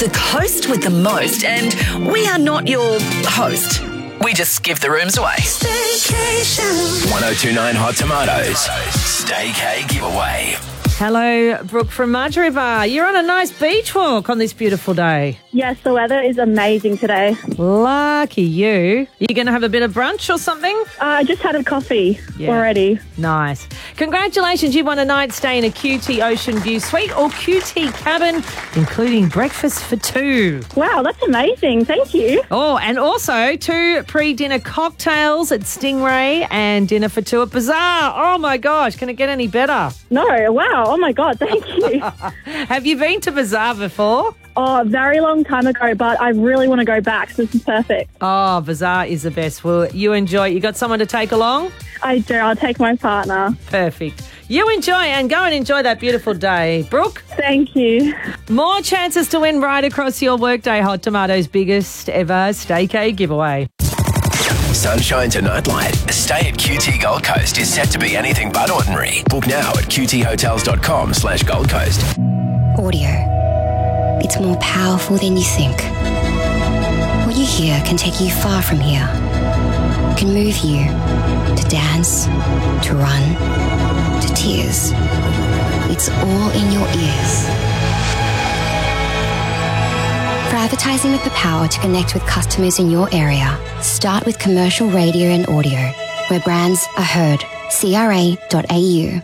the coast with the most, and we are not your host. We just give the rooms away. Staycation. 1029 Hot Tomatoes. Staycay giveaway. Hello, Brooke from Marjorie Bar. You're on a nice beach walk on this beautiful day. Yes, the weather is amazing today. Lucky you. Are you going to have a bit of brunch or something? I just had a coffee already. Nice. Congratulations, you won a night stay in a QT Ocean View Suite or QT Cabin, including breakfast for two. Wow, that's amazing. Thank you. Oh, and also 2 pre-dinner cocktails at Stingray and dinner for two at Bazaar. Oh, my gosh. Can it get any better? No, wow. Oh, my God. Thank you. Have you been to Bazaar before? Oh, a very long time ago, but I really want to go back, so this is perfect. Oh, Bazaar is the best. Well, you enjoy it. You got someone to take along? I do. I'll take my partner. Perfect. You enjoy and go and enjoy that beautiful day. Brooke? Thank you. More chances to win right across your workday. Hot Tomatoes' biggest ever Staycay giveaway. Sunshine to nightlight. A stay at QT Gold Coast is set to be anything but ordinary. Book now at qthotels.com/Gold Coast. Audio. It's more powerful than you think. What you hear can take you far from here. It can move you to dance, to run, to tears. It's all in your ears. For advertising with the power to connect with customers in your area, start with commercial radio and audio, where brands are heard. CRA.au.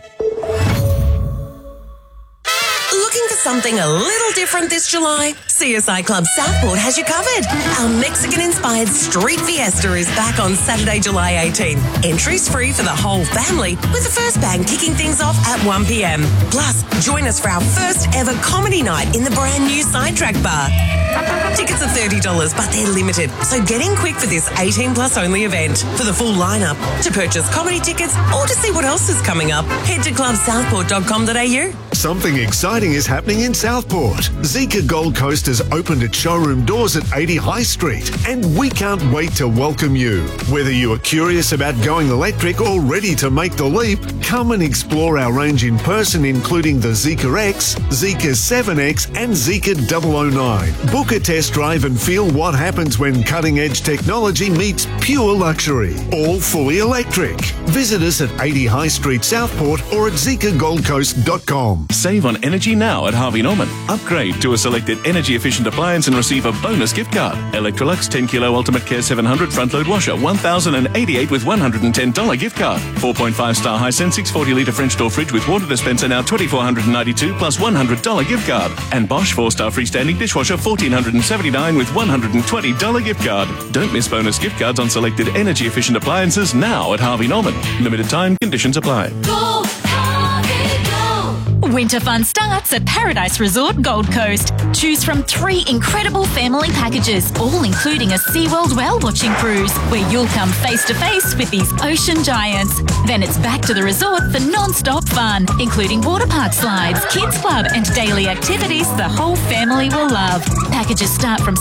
Something a little different this July? CSI Club Southport has you covered. Our Mexican-inspired Street Fiesta is back on Saturday, July 18. Entries free for the whole family, with the first band kicking things off at 1 p.m. Plus, join us for our first ever comedy night in the brand new Sidetrack Bar. Tickets are $30, but they're limited, so get in quick for this 18-plus only event. For the full lineup, to purchase comedy tickets or to see what else is coming up, head to clubsouthport.com.au. Something exciting is happening in Southport. Zika Gold Coast has opened its showroom doors at 80 High Street, and we can't wait to welcome you. Whether you are curious about going electric or ready to make the leap, come and explore our range in person, including the Zika X, Zika 7X and Zika 009. Book a test drive and feel what happens when cutting-edge technology meets pure luxury. All fully electric. Visit us at 80 High Street, Southport, or at zikagoldcoast.com. Save on energy now at Harvey Norman. Upgrade to a selected energy-efficient appliance and receive a bonus gift card. Electrolux 10 Kilo Ultimate Care 700 front-load washer, $1,088 with $110 gift card. 4.5-star Hisense 640-litre French door fridge with water dispenser now $2,492 plus $100 gift card. And Bosch 4-star freestanding dishwasher $1,479 with $120 gift card. Don't miss bonus gift cards on selected energy-efficient appliances now at Harvey Norman. Limited time, conditions apply. Go, Harvey, go! Winter fun starts at Paradise Resort Gold Coast. Choose from 3 incredible family packages, all including a SeaWorld whale-watching cruise, where you'll come face-to-face with these ocean giants. Then it's back to the resort for non-stop fun, including water park slides, kids club and daily activities the whole family will love. Packages start from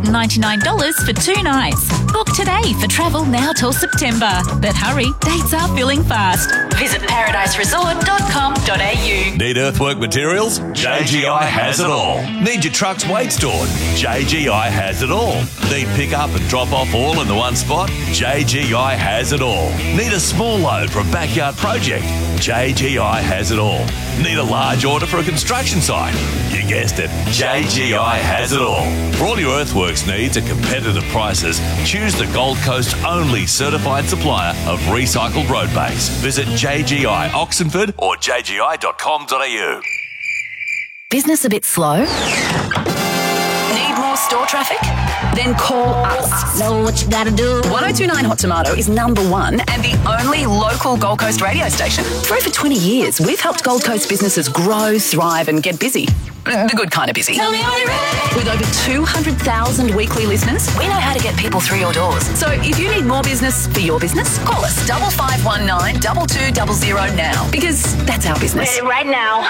$699 for 2 nights. Book today for travel now till September. But hurry, dates are filling fast. Visit paradiseresort.com.au. Need earthwork materials? JGI has it all. Need your truck's weight stored? JGI has it all. Need pick up and drop off all in the one spot? JGI has it all. Need a small load for a backyard project? JGI has it all. Need a large order for a construction site? You guessed it, JGI has it all. For all your earthworks needs at competitive prices, choose the Gold Coast only certified supplier of recycled road base. Visit JGI Oxenford or jgi.com.au. Business a bit slow? Need more store traffic? Then call us. Know what you gotta do. 1029 Hot Tomato is #1 and the only local Gold Coast radio station. For over 20 years, we've helped Gold Coast businesses grow, thrive and get busy. The good kind of busy. Tell me, are you ready? With over 200,000 weekly listeners, we know how to get people through your doors. So if you need more business for your business, call us 5519 2200 now, because that's our business. Ready right now.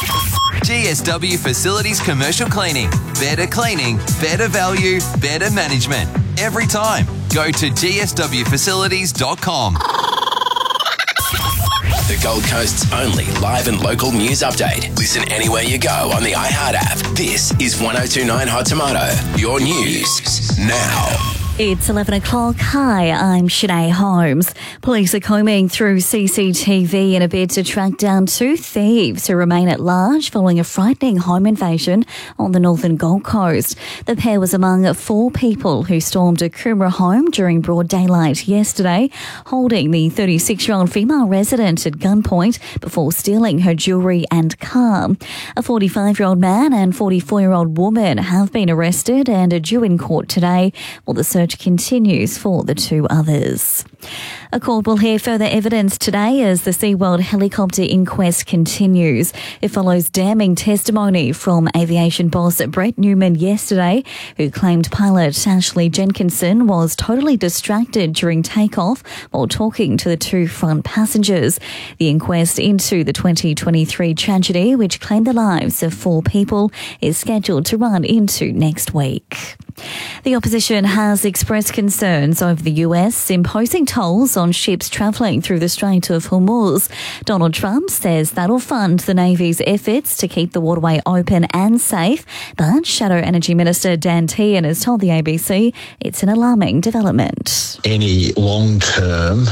GSW Facilities Commercial Cleaning. Better cleaning, better value, better management. Every time. Go to gswfacilities.com. the Gold Coast's only live and local news update. Listen anywhere you go on the iHeart app. This is 1029 Hot Tomato, your news now. It's 11 o'clock. Hi, I'm Shanae Holmes. Police are combing through CCTV in a bid to track down two thieves who remain at large following a frightening home invasion on the northern Gold Coast. The pair was among 4 people who stormed a Coomera home during broad daylight yesterday, holding the 36-year-old female resident at gunpoint before stealing her jewellery and car. A 45-year-old man and 44-year-old woman have been arrested and are due in court today, while the search continues for the 2 others. A court will hear further evidence today as the SeaWorld helicopter inquest continues. It follows damning testimony from aviation boss Brett Newman yesterday, who claimed pilot Ashley Jenkinson was totally distracted during takeoff while talking to the 2 front passengers. The inquest into the 2023 tragedy, which claimed the lives of 4 people, is scheduled to run into next week. The opposition has expressed concerns over the US imposing tolls on ships travelling through the Strait of Hormuz. Donald Trump says that'll fund the Navy's efforts to keep the waterway open and safe, but Shadow Energy Minister Dan Tehan has told the ABC it's an alarming development. Any long-term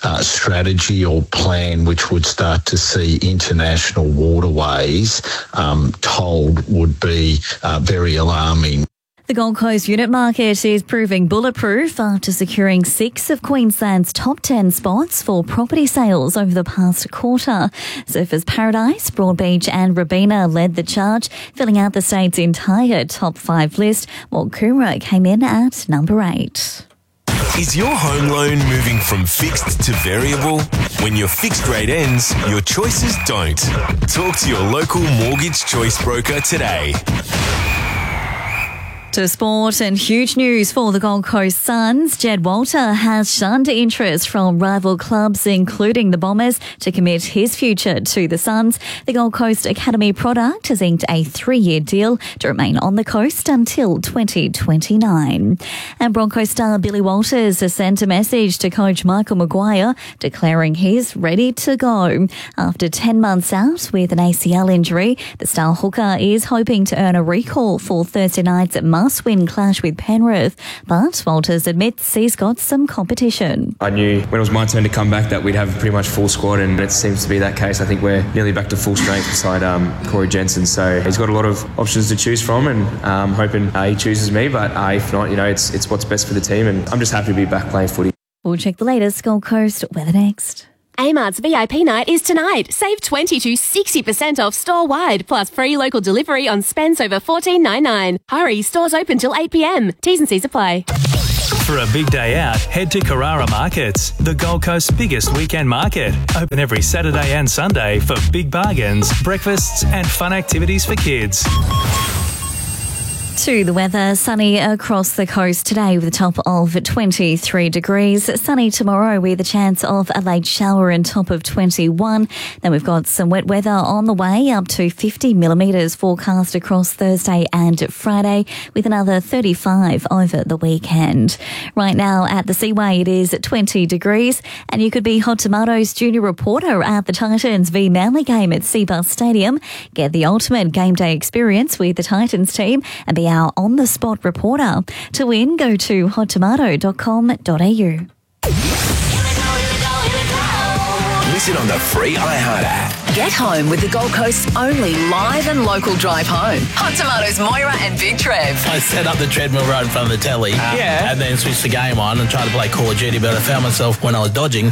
strategy or plan which would start to see international waterways tolled would be very alarming. The Gold Coast unit market is proving bulletproof after securing 6 of Queensland's top 10 spots for property sales over the past quarter. Surfers Paradise, Broadbeach and Robina led the charge, filling out the state's entire top 5 list, while Coomera came in at number 8. Is your home loan moving from fixed to variable? When your fixed rate ends, your choices don't. Talk to your local mortgage choice broker today. To sport and huge news for the Gold Coast Suns. Jed Walter has shunned interest from rival clubs, including the Bombers, to commit his future to the Suns. The Gold Coast Academy product has inked a 3-year deal to remain on the coast until 2029. And Broncos star Billy Walters has sent a message to coach Michael Maguire declaring he's ready to go. After 10 months out with an ACL injury, the star hooker is hoping to earn a recall for Thursday night's must-win clash with Penrith, but Walters admits he's got some competition. I knew when it was my turn to come back that we'd have a pretty much full squad, and it seems to be that case. I think we're nearly back to full strength beside Corey Jensen, so he's got a lot of options to choose from, and I'm hoping he chooses me, but if not, it's what's best for the team, and I'm just happy to be back playing footy. We'll check the latest Gold Coast weather next. Amart's VIP night is tonight. Save 20 to 60% off store-wide, plus free local delivery on spends over $14.99. Hurry, stores open till 8 p.m. T's and C's apply. For a big day out, head to Carrara Markets, the Gold Coast's biggest weekend market. Open every Saturday and Sunday for big bargains, breakfasts and fun activities for kids. To the weather, sunny across the coast today with a top of 23 degrees. Sunny tomorrow with a chance of a late shower and top of 21. Then we've got some wet weather on the way, up to 50 millimetres forecast across Thursday and Friday, with another 35 over the weekend. Right now at the Seaway, it is 20 degrees, and you could be Hot Tomato's junior reporter at the Titans v Manly game at Seabus Stadium. Get the ultimate game day experience with the Titans team and be our on-the-spot reporter. To win, go to hottomato.com.au. Listen on the free iHeart app. Get home with the Gold Coast's only live and local drive home. Hot Tomatoes Moira and Big Trev. I set up the treadmill right in front of the telly. And then switched the game on and tried to play Call of Duty, but I found myself when I was dodging,